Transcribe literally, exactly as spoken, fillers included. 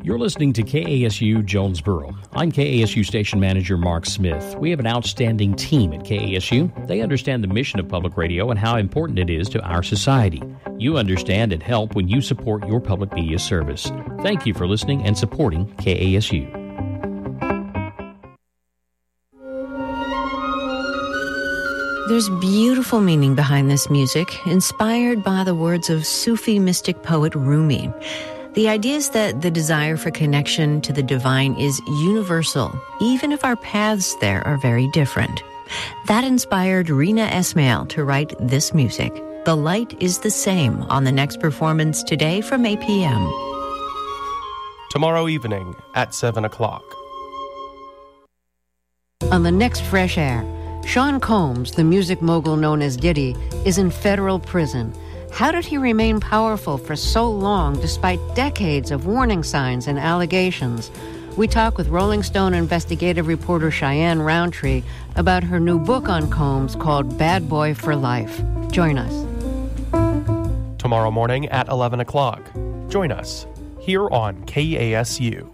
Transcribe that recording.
You're listening to K A S U Jonesboro. I'm K A S U Station Manager Mark Smith. We have an outstanding team at K A S U. They understand the mission of public radio and how important it is to our society. You understand and help when you support your public media service. Thank you for listening and supporting K A S U. There's beautiful meaning behind this music, inspired by the words of Sufi mystic poet Rumi. The idea is that the desire for connection to the divine is universal, even if our paths there are very different. That inspired Rina Esmail to write this music. The Light is the Same on the next performance today from eight p.m. Tomorrow evening at seven o'clock. On the next Fresh Air, Sean Combs, the music mogul known as Diddy, is in federal prison. How did he remain powerful for so long despite decades of warning signs and allegations? We talk with Rolling Stone investigative reporter Cheyenne Roundtree about her new book on Combs called Bad Boy for Life. Join us. Tomorrow morning at eleven o'clock. Join us here on K A S U.